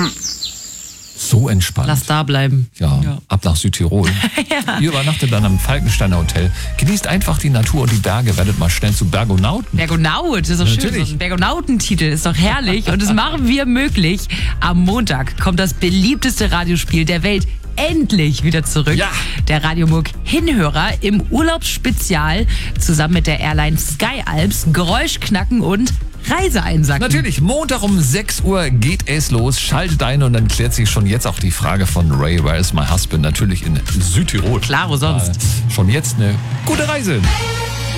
So entspannt. Lass da bleiben. Ja, ab nach Südtirol. Ja. Ihr übernachtet dann am Falkensteiner Hotel. Genießt einfach die Natur und die Berge. Werdet mal schnell zu Bergonauten. Bergonaut, das ist doch schön. Natürlich. So ein Bergonautentitel ist doch herrlich. Und das machen wir möglich. Am Montag kommt das beliebteste Radiospiel der Welt endlich wieder zurück. Ja. Der Radiomurk Hinhörer im Urlaubsspezial zusammen mit der Airline Sky Alps, Geräuschknacken und Reise einsacken. Natürlich, Montag um 6 Uhr geht es los. Schaltet ein und dann klärt sich schon jetzt auch die Frage von Ray, Where is my husband? Natürlich in Südtirol. Klar, wo sonst? Schon jetzt eine gute Reise.